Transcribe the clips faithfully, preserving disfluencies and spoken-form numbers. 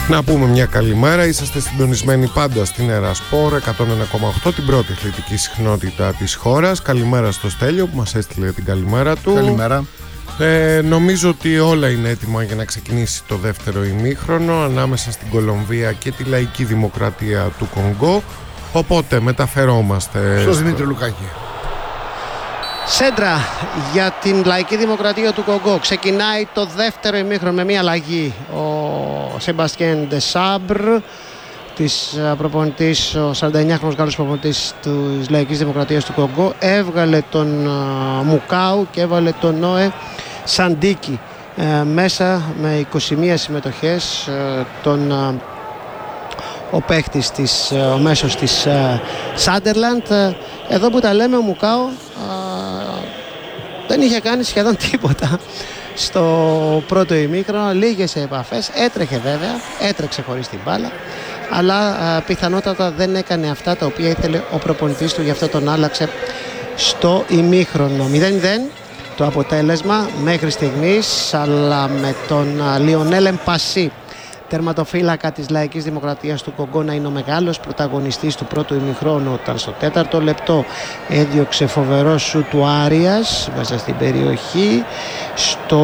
Να πούμε μια καλημέρα, είσαστε συντονισμένοι πάντα στην Ερασπορ εκατόν ένα κόμμα οκτώ, την πρώτη αθλητική συχνότητα της χώρας. Καλημέρα στο Στέλιο που μας έστειλε την καλημέρα του. Καλημέρα. Ε, νομίζω ότι όλα είναι έτοιμα για να ξεκινήσει το δεύτερο ημίχρονο ανάμεσα στην Κολομβία και τη Λαϊκή Δημοκρατία του Κονγκό. Οπότε μεταφερόμαστε στο Δημήτρη Λουκάκη. Σέντρα για την Λαϊκή Δημοκρατία του Κονγκό. Ξεκινάει το δεύτερο ημίχρονο με μια αλλαγή. Ο Σεμπαστιέν Ντεσάμπρ, της προπονητής, ο σαράντα εννιάχρονος Γάλλος προπονητής της Λαϊκής Δημοκρατίας του Κονγκό, έβγαλε τον uh, Μουκάου και έβαλε τον Νόε Σαντίκη uh, μέσα με είκοσι μία συμμετοχές. Uh, τον, uh, ο παίχτης της, uh, ο μέσος της Σάντερλαντ. Uh, uh, εδώ που τα λέμε, ο Μουκάου uh, δεν είχε κάνει σχεδόν τίποτα στο πρώτο ημίχρονο, λίγες επαφές, έτρεχε βέβαια, έτρεξε χωρίς την μπάλα, αλλά α, πιθανότατα δεν έκανε αυτά τα οποία ήθελε ο προπονητής του, γι' αυτό τον άλλαξε στο ημίχρονο. μηδέν μηδέν το αποτέλεσμα μέχρι στιγμής, αλλά με τον α, Λιονέλ Εμπασί, τερματοφύλακα της Λαϊκής Δημοκρατίας του Κονγκό, να είναι ο μεγάλος πρωταγωνιστής του πρώτου ημιχρόνου, όταν στο τέταρτο λεπτό έδιωξε φοβερό σου του Άριας μέσα στην περιοχή, στο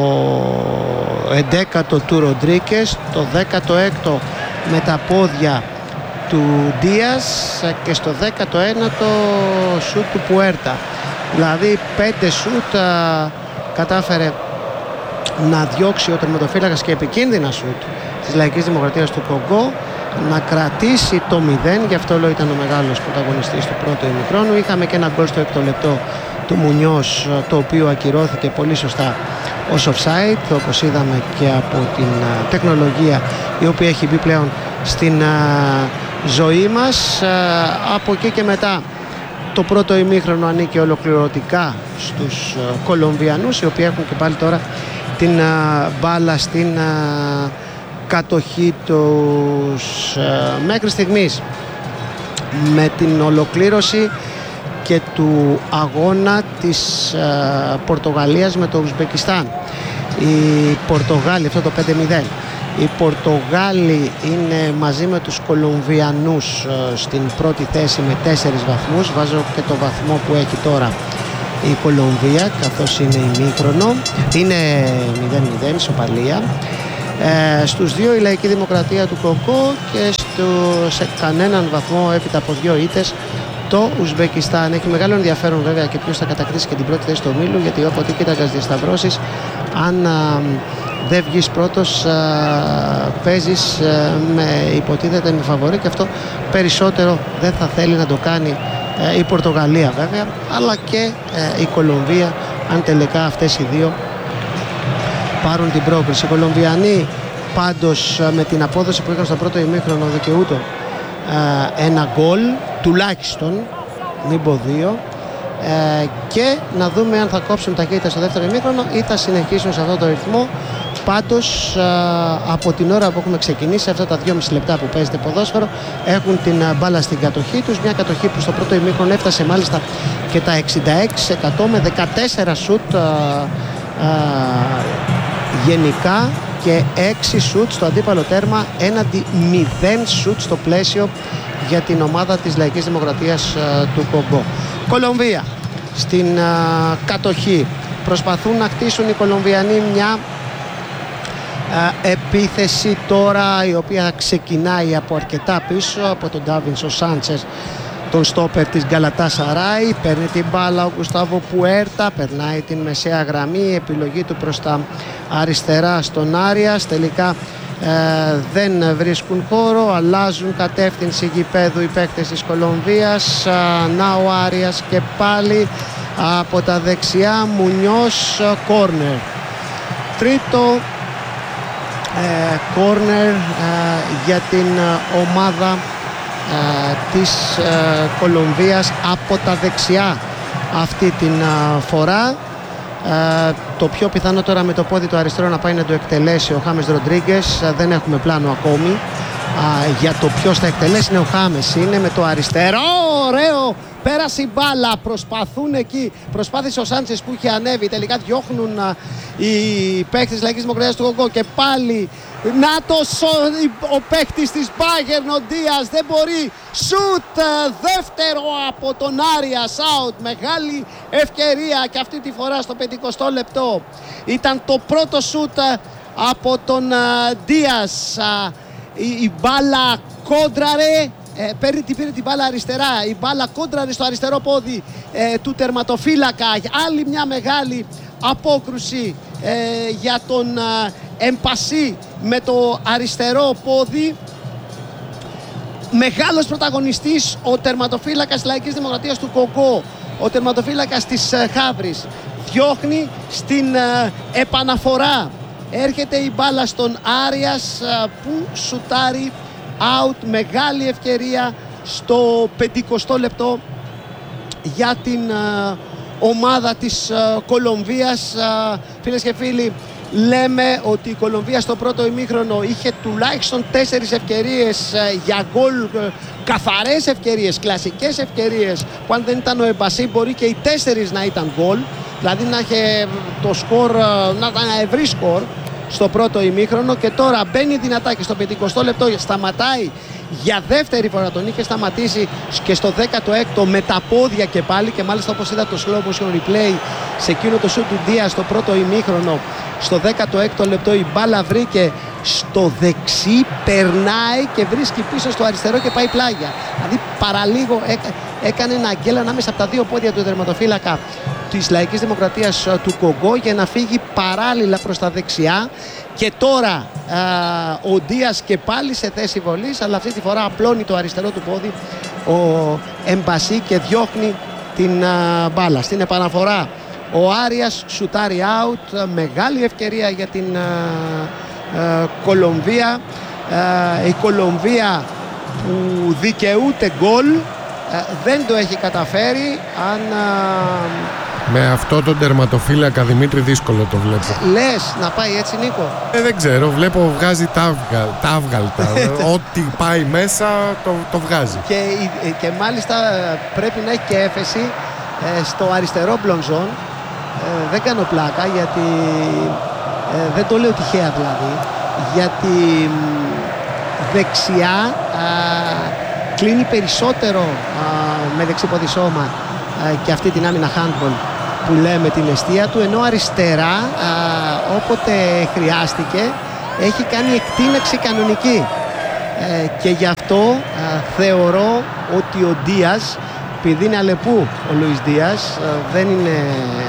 εντέκατο του Ροντρίκες, το δέκατο έκτο με τα πόδια του Ντίας και στο δέκατο ένατο σουτ του Πουέρτα. Δηλαδή πέντε σουτ α, κατάφερε να διώξει ο τερματοφύλακας και επικίνδυνα σουτ της Λαϊκής Δημοκρατίας του Κονγκό, να κρατήσει το μηδέν, γι' αυτό λέω ήταν ο μεγάλος πρωταγωνιστής του πρώτου ημιχρόνου. Είχαμε και ένα γκολ στο έκτο λεπτό του Μουνιός, το οποίο ακυρώθηκε πολύ σωστά ως offside, όπως είδαμε και από την uh, τεχνολογία η οποία έχει μπει πλέον στην uh, ζωή μας. Uh, από εκεί και μετά το πρώτο ημίχρονο ανήκει ολοκληρωτικά στους uh, Κολομβιανούς, οι οποίοι έχουν και πάλι τώρα την uh, μπάλα στην uh, κατοχή τους. Uh, μέχρι στιγμής, με την ολοκλήρωση και του αγώνα της uh, Πορτογαλίας με το Ουσμπεκιστάν, οι Πορτογάλοι, αυτό το πέντε μηδέν, οι Πορτογάλοι είναι μαζί με τους Κολομβιανούς uh, στην πρώτη θέση με τέσσερις βαθμούς. Βάζω και το βαθμό που έχει τώρα η Κολομβία, καθώς είναι ημίχρονο, είναι μηδέν μηδέν, ισοπαλία. Ε, στους δύο η Λαϊκή Δημοκρατία του Κονγκό και στο, σε κανέναν βαθμό έπειτα από δύο ήττες το Ουσμπεκιστάν. Έχει μεγάλο ενδιαφέρον βέβαια και ποιος θα κατακτήσει και την πρώτη θέση του ομίλου, γιατί όποτε κοίταγας διασταυρώσεις, αν α, δεν βγεις πρώτος, α, παίζεις α, με υποτίθεται με φαβορί, και αυτό περισσότερο δεν θα θέλει να το κάνει η Πορτογαλία βέβαια, αλλά και ε, η Κολομβία, αν τελικά αυτές οι δύο πάρουν την πρόκριση. Οι Κολομβιανοί πάντως με την απόδοση που είχαν στο πρώτο ημίχρονο δικαιούτο ε, ένα γκολ τουλάχιστον, μην πω δύο, ε, και να δούμε αν θα κόψουν ταχύτητα στο δεύτερο ημίχρονο ή θα συνεχίσουν σε αυτό το ρυθμό. Πάντως α, από την ώρα που έχουμε ξεκινήσει, αυτά τα δυόμιση λεπτά που παίζεται ποδόσφαιρο, έχουν την α, μπάλα στην κατοχή τους. Μια κατοχή που στο πρώτο ημίχρονο έφτασε μάλιστα και τα εξήντα έξι τοις εκατό με δεκατέσσερα σουτ α, α, γενικά και έξι σουτ στο αντίπαλο τέρμα, έναντι μηδέν σουτ στο πλαίσιο για την ομάδα της Λαϊκής Δημοκρατίας α, του Κονγκό. Κολομβία στην α, κατοχή. Προσπαθούν να χτίσουν οι Κολομβιανοί μια Uh, επίθεση τώρα, η οποία ξεκινάει από αρκετά πίσω, από τον Ντάβινσον Σάντσες, τον στόπερ της Γκαλατάσαράι. Παίρνει την μπάλα ο Γκουστάβο Πουέρτα, περνάει την μεσαία γραμμή, η επιλογή του προς τα αριστερά στον Άριας. Τελικά uh, δεν βρίσκουν χώρο, αλλάζουν κατεύθυνση γηπέδου οι παίκτες της Κολομβίας. uh, Να ο Άριας και πάλι από τα δεξιά, Μουνιός, κόρνερ. Τρίτο κόρνερ uh, uh, για την uh, ομάδα uh, της uh, Κολομβίας από τα δεξιά αυτή την uh, φορά. Uh, το πιο πιθανό τώρα με το πόδι του αριστερό να πάει να το εκτελέσει ο Χάμες Ροντρίγκες. Uh, δεν έχουμε πλάνο ακόμη για το ποιος θα εκτελέσει. Είναι ο Χάμες, είναι με το αριστερό, ωραίο, πέρασε η μπάλα, προσπαθούν εκεί, προσπάθησε ο Σάντσες που είχε ανέβει, τελικά διώχνουν α, οι παίκτες της Λαϊκής Δημοκρατίας του Κονγκό και πάλι Νάτος ο, ο παίκτης της Bayern, ο Ντίας δεν μπορεί, σουτ δεύτερο από τον Άριας, out, μεγάλη ευκαιρία και αυτή τη φορά στο πενηκοστό λεπτό. Ήταν το πρώτο σουτ από τον Ντίας, η, η μπάλα κόντραρε, ε, παίρνει, πήρε την μπάλα αριστερά, η μπάλα κόντραρε στο αριστερό πόδι ε, του τερματοφύλακα, άλλη μια μεγάλη απόκρουση ε, για τον ε, Εμπασί με το αριστερό πόδι. Μεγάλος πρωταγωνιστής ο τερματοφύλακας της Λαϊκής Δημοκρατίας του Κονγκό, ο τερματοφύλακας της ε, Χαύρης, διώχνει στην ε, επαναφορά. Έρχεται η μπάλα στον Άριας ε, που σουτάρει, out, μεγάλη ευκαιρία στο πενηκοστό λεπτό για την ε, ομάδα της uh, Κολομβίας. Uh, φίλες και φίλοι, λέμε ότι η Κολομβία στο πρώτο ημίχρονο είχε τουλάχιστον τέσσερις ευκαιρίες uh, για γκολ, uh, καθαρές ευκαιρίες, κλασικές ευκαιρίες, που αν δεν ήταν ο Εμπασί μπορεί και οι τέσσερις να ήταν γκολ, δηλαδή να είχε το σκορ, uh, να ήταν ένα ευρύ σκορ στο πρώτο ημίχρονο. Και τώρα μπαίνει δυνατά και στο πενηκοστό λεπτό σταματάει για δεύτερη φορά, τον είχε σταματήσει και στο δέκατο έκτο με τα πόδια και πάλι, και μάλιστα όπως είδα το slow motion replay σε εκείνο το shoot του Ντία στο πρώτο ημίχρονο, στο δέκατο έκτο λεπτό η μπάλα βρήκε στο δεξί, περνάει και βρίσκει πίσω στο αριστερό και πάει πλάγια, δηλαδή παραλίγο έκα, έκανε ένα αγγέλα ανάμεσα από τα δύο πόδια του τερματοφύλακα της Λαϊκής Δημοκρατίας του Κονγκό για να φύγει παράλληλα προς τα δεξιά. Και τώρα α, ο Ντίας και πάλι σε θέση βολής, αλλά αυτή τη φορά απλώνει το αριστερό του πόδι ο Εμπασί και διώχνει την α, μπάλα. Στην επαναφορά ο Άριας σουτάρει out, μεγάλη ευκαιρία για την α, α, Κολομβία. Α, η Κολομβία που δικαιούται γκολ δεν το έχει καταφέρει. Αν με αυτό τον τερματοφύλακα, Δημήτρη, δύσκολο το βλέπω. Λες να πάει έτσι, Νίκο? Ε, δεν ξέρω, βλέπω βγάζει τα άβγαλτα. Ό,τι πάει μέσα το, το βγάζει. Και, και μάλιστα πρέπει να έχει και έφεση ε, στο αριστερό μπλονζόν. Ε, δεν κάνω πλάκα, γιατί ε, δεν το λέω τυχαία δηλαδή, γιατί δεξιά α, κλείνει περισσότερο α, με δεξίποδι σώμα α, και αυτή την άμυνα handball που λέμε την αιστεία του, ενώ αριστερά α, όποτε χρειάστηκε έχει κάνει εκτείναξη κανονική, ε, και γι' αυτό α, θεωρώ ότι ο Ντίας, επειδή είναι Αλεπού ο Λουίς Ντίας, α, δεν είναι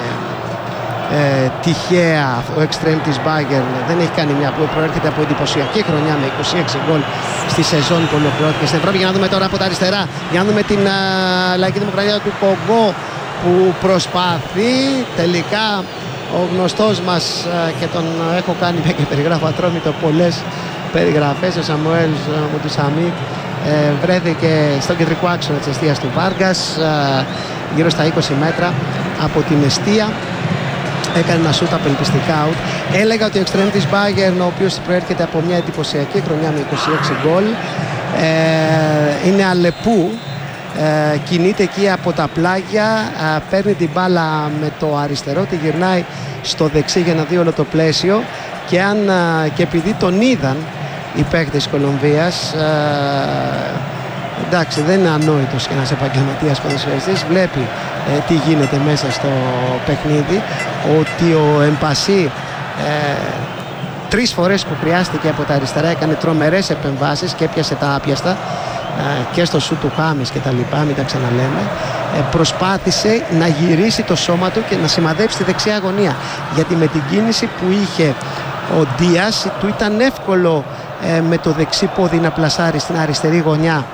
ε, τυχαία ο εξτρέμ της Bayern, δεν έχει κάνει μια που προέρχεται από εντυπωσιακή χρονιά με είκοσι έξι γκολ στη σεζόν που ολοκληρώθηκε στην Ευρώπη. Για να δούμε τώρα από τα αριστερά, για να δούμε την α, Λαϊκή Δημοκρατία του Κονγκό που προσπαθεί τελικά ο γνωστός μας α, και τον έχω κάνει και περιγράφω ατρόμητο πολλές περιγραφές, ο Σαμουέλ Μουτουσαμί ε, βρέθηκε στον κεντρικό άξονα της εστίας του Βάργας, α, γύρω στα είκοσι μέτρα από την εστία. Έκανε ένα σούτ απελπιστικά out. Έλεγα ότι ο εξτρέμ της Bayern, ο οποίος προέρχεται από μια εντυπωσιακή χρονιά με είκοσι έξι γκολ, ε, είναι Αλεπού, ε, κινείται εκεί από τα πλάγια, ε, παίρνει την μπάλα με το αριστερό, τη γυρνάει στο δεξί για να δει όλο το πλαίσιο, και, αν, ε, και επειδή τον είδαν οι παίκτες της Κολομβίας, ε, εντάξει, δεν είναι ανόητος και ένας επαγγελματίας ποδοσφαιριστής, βλέπει ε, τι γίνεται μέσα στο παιχνίδι, ότι ο Εμπασί ε, τρεις φορές που χρειάστηκε από τα αριστερά έκανε τρομερές επεμβάσεις και έπιασε τα άπιαστα ε, και στο σου του Χάμες και τα λοιπά, μην τα ξαναλέμε, ε, προσπάθησε να γυρίσει το σώμα του και να σημαδέψει τη δεξιά γωνία, γιατί με την κίνηση που είχε ο Ντίας του ήταν εύκολο ε, με το δεξί πόδι να πλασάρει στην αριστερή γωνιά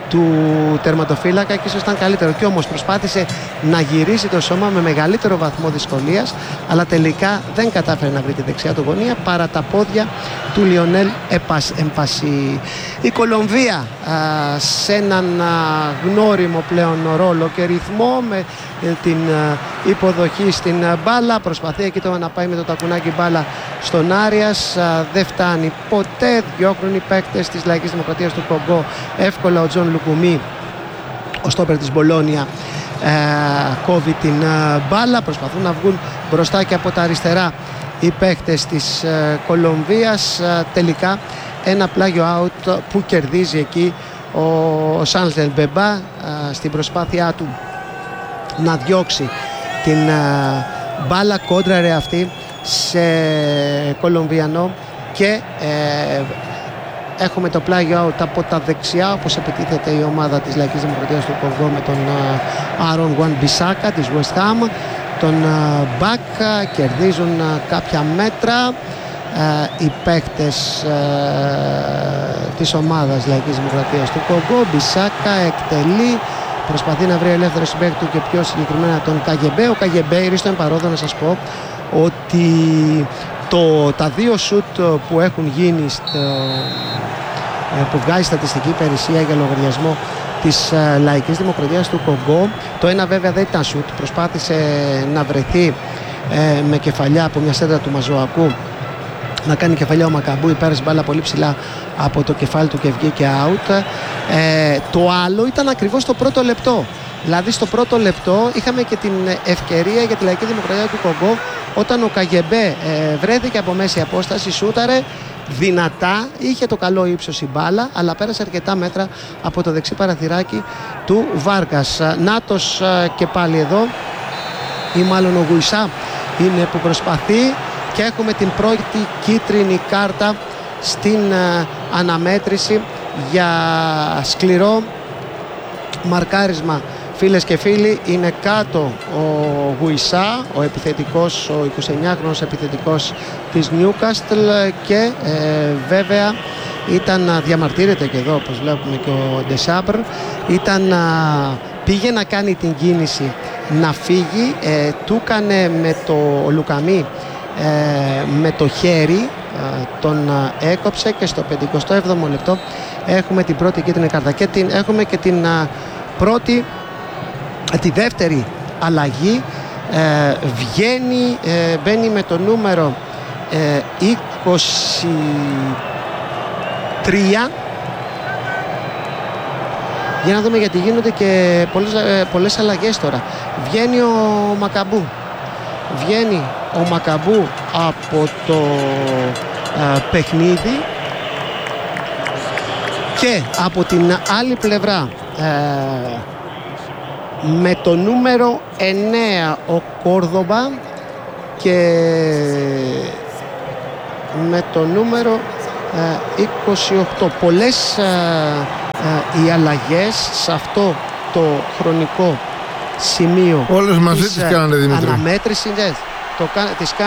του τερματοφύλακα και ίσως ήταν καλύτερο. Και όμως προσπάθησε να γυρίσει το σώμα με μεγαλύτερο βαθμό δυσκολίας, αλλά τελικά δεν κατάφερε να βρει τη δεξιά του γωνία παρά τα πόδια του Λιονέλ Εμπασί. Η Κολομβία α, σε έναν α, γνώριμο πλέον ρόλο και ρυθμό, με ε, την α, υποδοχή στην α, μπάλα, προσπαθεί εκεί το να πάει με το τακουνάκι μπάλα στον Άριας, α, δεν φτάνει ποτέ, διώχνουν οι παίκτες της Λαϊκής Δημοκρατίας του Κονγκό εύκολα. Ο Τζον Λουκουμί, ο στόπερ της Μπολόνια, ε, κόβει την ε, μπάλα, προσπαθούν να βγουν μπροστά και από τα αριστερά οι παίκτες της ε, Κολομβίας. Ε, τελικά ένα πλάγιο out που κερδίζει εκεί ο, ο Σάνζελ Μπεμπά ε, στην προσπάθειά του να διώξει την ε, μπάλα, κόντραρε αυτή σε Κολομβιανό και ε, έχουμε το πλάγιο out από τα δεξιά, όπως επιτίθεται η ομάδα της Λαϊκής Δημοκρατίας του Κονγκό με τον Άρον Γουαν Μπισάκα της West Ham, τον Μπακ, κερδίζουν κάποια μέτρα οι παίκτες της ομάδας Λαϊκής Δημοκρατίας του Κονγκό. Μπισάκα εκτελεί, προσπαθεί να βρει ελεύθερο συμπαίκτη του και πιο συγκεκριμένα τον Καγεμπέ. Ο Καγεμπέ, ήρθε εν παρόδο να σας πω ότι το, τα δύο σουτ που έχουν γίνει στο, που βγάζει στατιστική υπηρεσία για λογαριασμό της uh, Λαϊκής Δημοκρατίας του Κονγκό, το ένα βέβαια δεν ήταν σουτ, προσπάθησε να βρεθεί ε, με κεφαλιά από μια σέντρα του Μαζοακού, να κάνει κεφαλιά ο Μακαμπού, πέρασε μπάλα πολύ ψηλά από το κεφάλι του και βγήκε out. Ε, το άλλο ήταν ακριβώς το πρώτο λεπτό. Δηλαδή στο πρώτο λεπτό είχαμε και την ευκαιρία για τη Λαϊκή Δημοκρατία του Κονγκό, όταν ο Καγεμπέ ε, βρέθηκε από μέση απόσταση, σούταρε δυνατά, είχε το καλό ύψος η μπάλα, αλλά πέρασε αρκετά μέτρα από το δεξί παραθυράκι του Βάρκας. Νάτος και πάλι εδώ, ή μάλλον ο Γουισά είναι που προσπαθεί, και έχουμε την πρώτη κίτρινη κάρτα στην uh, αναμέτρηση για σκληρό μαρκάρισμα. Φίλες και φίλοι, είναι κάτω ο Γουισά, ο επιθετικός, ο εικοσιεννιάχρονος επιθετικός της Νιούκαστλ, και ε, βέβαια ήταν, διαμαρτύρεται και εδώ όπως βλέπουμε και ο Ντεσάμπρ, ήταν, πήγε να κάνει την κίνηση να φύγει, ε, του έκανε με το Λουκαμί ε, με το χέρι, ε, τον ε, έκοψε, και στο πενηκοστό έβδομο λεπτό έχουμε την πρώτη κίτρινη κάρτα και την, έχουμε και την ε, πρώτη, τη δεύτερη αλλαγή. ε, βγαίνει, ε, μπαίνει με το νούμερο ε, είκοσι τρία. Για να δούμε, γιατί γίνονται και πολλές, ε, πολλές αλλαγές τώρα. Βγαίνει ο Μακαμπού βγαίνει ο Μακαμπού από το ε, παιχνίδι, και από την άλλη πλευρά ε, με το νούμερο εννέα ο Κόρδομπα, και με το νούμερο ε, είκοσι οκτώ. Πολλές ε, ε, οι αλλαγές σε αυτό το χρονικό σημείο. Όλες μαζί τις κάνανε, Δημήτρη. Αναμέτρηση, ναι, το, τις